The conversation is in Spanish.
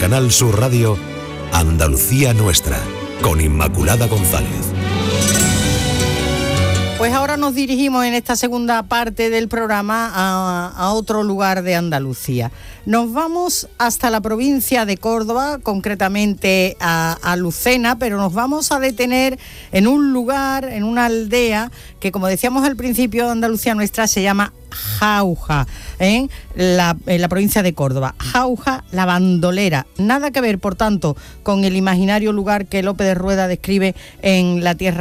Canal Sur Radio, Andalucía Nuestra, con Inmaculada González. Pues ahora nos dirigimos en esta segunda parte del programa a otro lugar de Andalucía. Nos vamos hasta la provincia de Córdoba, concretamente a Lucena, pero nos vamos a detener en un lugar, en una aldea que, como decíamos al principio, Andalucía Nuestra se llama Jauja, en la provincia de Córdoba. Jauja, la bandolera. Nada que ver, por tanto, con el imaginario lugar que Lope de Rueda describe en La Tierra